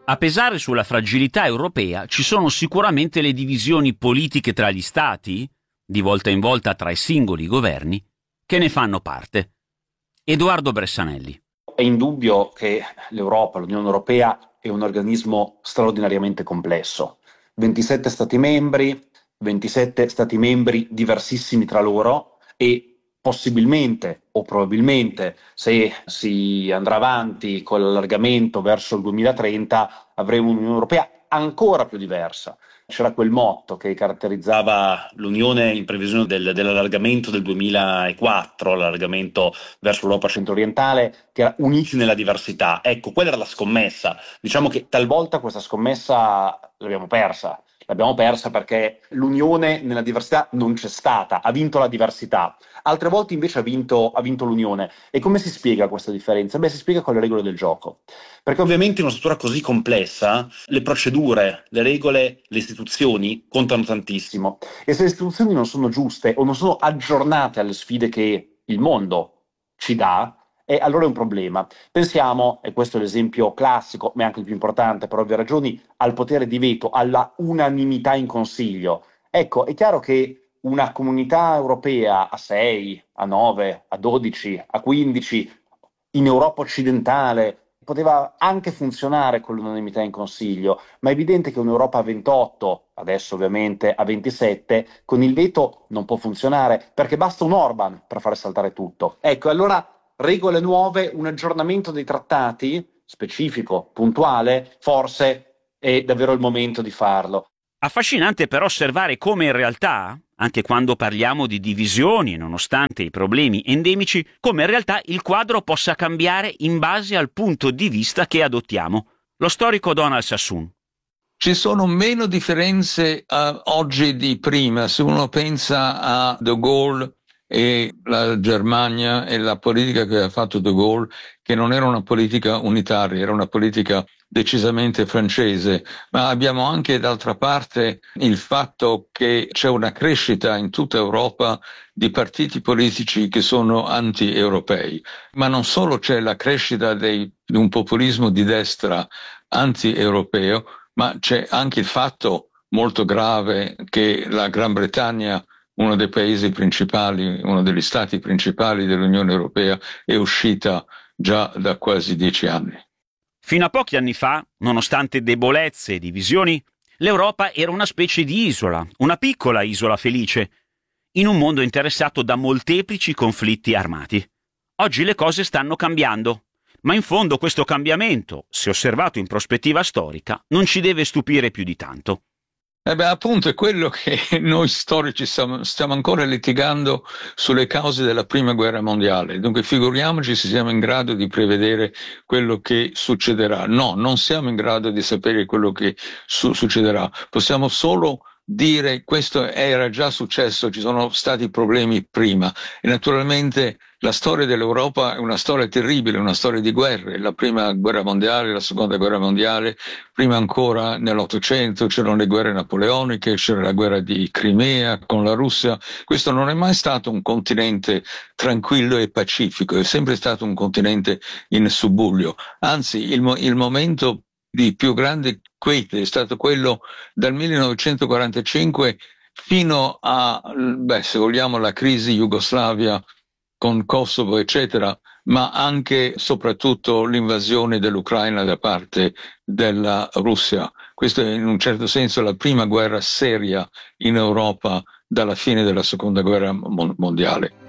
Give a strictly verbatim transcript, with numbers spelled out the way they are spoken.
A pesare sulla fragilità europea ci sono sicuramente le divisioni politiche tra gli Stati, di volta in volta tra i singoli governi, che ne fanno parte. Edoardo Bressanelli. È indubbio che l'Europa, l'Unione Europea, è un organismo straordinariamente complesso. ventisette Stati membri, ventisette Stati membri diversissimi tra loro e possibilmente o probabilmente, se si andrà avanti con l'allargamento verso il duemilatrenta, avremo un'Unione Europea ancora più diversa. C'era quel motto che caratterizzava l'Unione in previsione del, dell'allargamento del duemilaquattro, l'allargamento verso l'Europa centro-orientale, che era uniti nella diversità. Ecco, quella era la scommessa. Diciamo che talvolta questa scommessa l'abbiamo persa. L'abbiamo persa perché l'unione nella diversità non c'è stata, ha vinto la diversità. Altre volte invece ha vinto, ha vinto l'unione. E come si spiega questa differenza? Beh, si spiega con le regole del gioco. Perché ovviamente in una struttura così complessa le procedure, le regole, le istituzioni contano tantissimo. E se le istituzioni non sono giuste o non sono aggiornate alle sfide che il mondo ci dà, e allora è un problema. Pensiamo, e questo è l'esempio classico, ma è anche il più importante per ovvie ragioni, al potere di veto, alla unanimità in Consiglio. Ecco, è chiaro che una comunità europea a sei, a nove, a dodici, a quindici, in Europa occidentale, poteva anche funzionare con l'unanimità in Consiglio, ma è evidente che un'Europa a ventotto, adesso ovviamente a ventisette, con il veto non può funzionare, perché basta un Orban per fare saltare tutto. Ecco, allora regole nuove, un aggiornamento dei trattati, specifico, puntuale, forse è davvero il momento di farlo. Affascinante però osservare come in realtà, anche quando parliamo di divisioni, nonostante i problemi endemici, come in realtà il quadro possa cambiare in base al punto di vista che adottiamo. Lo storico Donald Sassoon. Ci sono meno differenze uh, oggi di prima, se uno pensa a De Gaulle e la Germania e la politica che ha fatto De Gaulle, che non era una politica unitaria, era una politica decisamente francese, ma abbiamo anche d'altra parte il fatto che c'è una crescita in tutta Europa di partiti politici che sono anti-europei, ma non solo c'è la crescita dei, di un populismo di destra anti-europeo, ma c'è anche il fatto molto grave che la Gran Bretagna, uno dei paesi principali, uno degli stati principali dell'Unione Europea, è uscita già da quasi dieci anni. Fino a pochi anni fa, nonostante debolezze e divisioni, l'Europa era una specie di isola, una piccola isola felice, in un mondo interessato da molteplici conflitti armati. Oggi le cose stanno cambiamo, ma in fondo questo cambiamento, se osservato in prospettiva storica, non ci deve stupire più di tanto. Eh beh, appunto è quello che noi storici stiamo, stiamo ancora litigando sulle cause della prima guerra mondiale. Dunque figuriamoci se siamo in grado di prevedere quello che succederà. No, non siamo in grado di sapere quello che su- succederà. Possiamo solo dire questo era già successo, ci sono stati problemi prima. E naturalmente la storia dell'Europa è una storia terribile, una storia di guerre. La prima guerra mondiale, la seconda guerra mondiale, prima ancora nell'Ottocento c'erano le guerre napoleoniche, c'era la guerra di Crimea con la Russia. Questo non è mai stato un continente tranquillo e pacifico, è sempre stato un continente in subbuglio. Anzi, il, mo- il momento di più grande quiete è stato quello dal millenovecentoquarantacinque fino a, beh, se vogliamo, la crisi Jugoslavia con Kosovo, eccetera, ma anche soprattutto l'invasione dell'Ucraina da parte della Russia. Questa è in un certo senso la prima guerra seria in Europa dalla fine della seconda guerra mondiale.